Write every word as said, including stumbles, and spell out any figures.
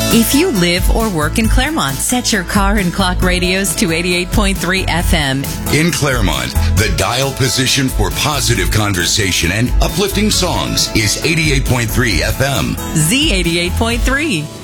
If you live or work in Claremont, set your car and clock radios to eighty-eight point three F M. In Claremont, the dial position for positive conversation and uplifting songs is eighty-eight point three F M. Z eighty-eight point three.